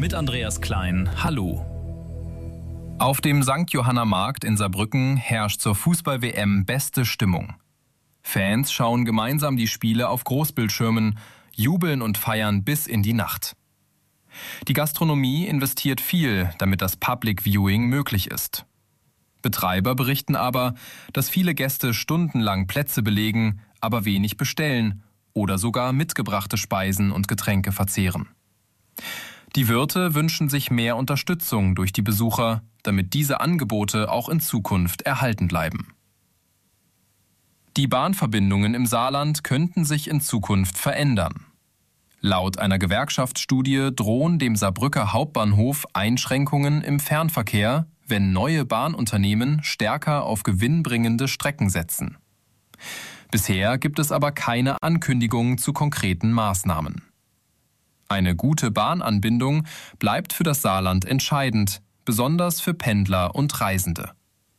mit Andreas Klein. Hallo. Auf dem St. Johanna Markt in Saarbrücken herrscht zur Fußball-WM beste Stimmung. Fans schauen gemeinsam die Spiele auf Großbildschirmen, jubeln und feiern bis in die Nacht. Die Gastronomie investiert viel, damit das Public Viewing möglich ist. Betreiber berichten aber, dass viele Gäste stundenlang Plätze belegen, aber wenig bestellen oder sogar mitgebrachte Speisen und Getränke verzehren. Die Wirte wünschen sich mehr Unterstützung durch die Besucher, damit diese Angebote auch in Zukunft erhalten bleiben. Die Bahnverbindungen im Saarland könnten sich in Zukunft verändern. Laut einer Gewerkschaftsstudie drohen dem Saarbrücker Hauptbahnhof Einschränkungen im Fernverkehr, wenn neue Bahnunternehmen stärker auf gewinnbringende Strecken setzen. Bisher gibt es aber keine Ankündigungen zu konkreten Maßnahmen. Eine gute Bahnanbindung bleibt für das Saarland entscheidend, besonders für Pendler und Reisende.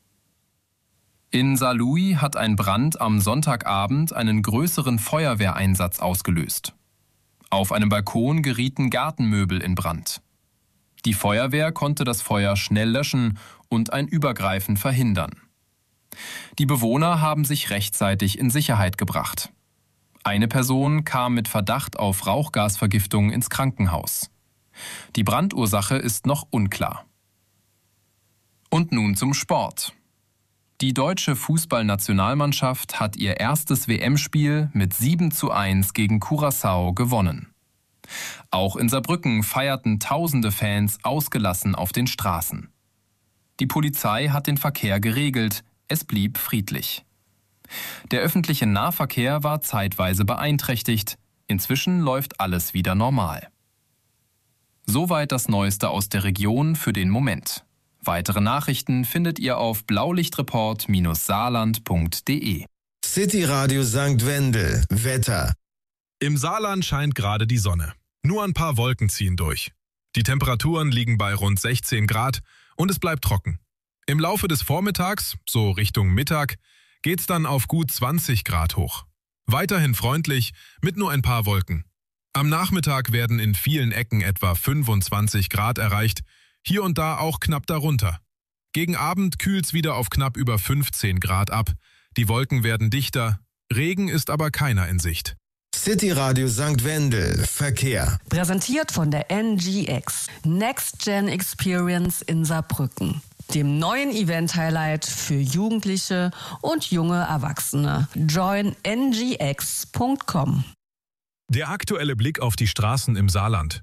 In Saarlouis hat ein Brand am Sonntagabend einen größeren Feuerwehreinsatz ausgelöst. Auf einem Balkon gerieten Gartenmöbel in Brand. Die Feuerwehr konnte das Feuer schnell löschen und ein Übergreifen verhindern. Die Bewohner haben sich rechtzeitig in Sicherheit gebracht. Eine Person kam mit Verdacht auf Rauchgasvergiftung ins Krankenhaus. Die Brandursache ist noch unklar. Und nun zum Sport. Die deutsche Fußballnationalmannschaft hat ihr erstes WM-Spiel mit 7:1 gegen Curaçao gewonnen. Auch in Saarbrücken feierten tausende Fans ausgelassen auf den Straßen. Die Polizei hat den Verkehr geregelt, es blieb friedlich. Der öffentliche Nahverkehr war zeitweise beeinträchtigt, inzwischen läuft alles wieder normal. Soweit das Neueste aus der Region für den Moment. Weitere Nachrichten findet ihr auf blaulichtreport-saarland.de. City Radio St. Wendel. Wetter. Im Saarland scheint gerade die Sonne. Nur ein paar Wolken ziehen durch. Die Temperaturen liegen bei rund 16 Grad und es bleibt trocken. Im Laufe des Vormittags, so Richtung Mittag, geht's dann auf gut 20 Grad hoch. Weiterhin freundlich, mit nur ein paar Wolken. Am Nachmittag werden in vielen Ecken etwa 25 Grad erreicht, hier und da auch knapp darunter. Gegen Abend kühlt's wieder auf knapp über 15 Grad ab. Die Wolken werden dichter, Regen ist aber keiner in Sicht. City Radio St. Wendel. Verkehr. Präsentiert von der NGX. Next Gen Experience in Saarbrücken. Dem neuen Event-Highlight für Jugendliche und junge Erwachsene. Join ngx.com. Der aktuelle Blick auf die Straßen im Saarland.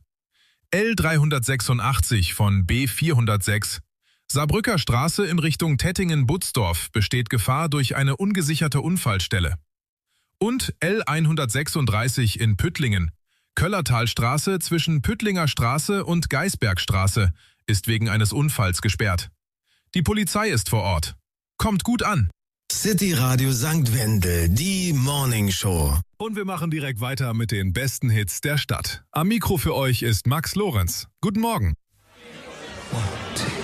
L386 von B406. Saarbrücker Straße in Richtung Tettingen-Butzdorf besteht Gefahr durch eine ungesicherte Unfallstelle. Und L136 in Püttlingen. Köllertalstraße zwischen Püttlinger Straße und Geisbergstraße ist wegen eines Unfalls gesperrt. Die Polizei ist vor Ort. Kommt gut an. City Radio St. Wendel, die Morning Show. Und wir machen direkt weiter mit den besten Hits der Stadt. Am Mikro für euch ist Max Lorenz. Guten Morgen. 1, 2.